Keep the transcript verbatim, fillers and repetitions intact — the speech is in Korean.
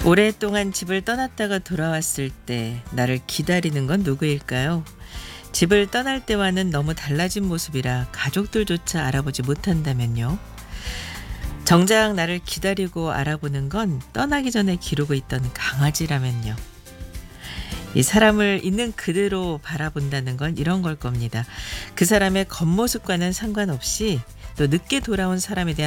오랫동안 집을 떠났다가 돌아왔을 때 나를 기다리는 건 누구일까요? 집을 떠날 때와는 너무 달라진 모습이라 가족들조차 알아보지 못한다면요. 정작 나를 기다리고 알아보는 건 떠나기 전에 기르고 있던 강아지라면요. 이 사람을 있는 그대로 바라본다는 건 이런 걸 겁니다. 그 사람의 겉모습과는 상관없이 또 늦게 돌아온 사람에 대한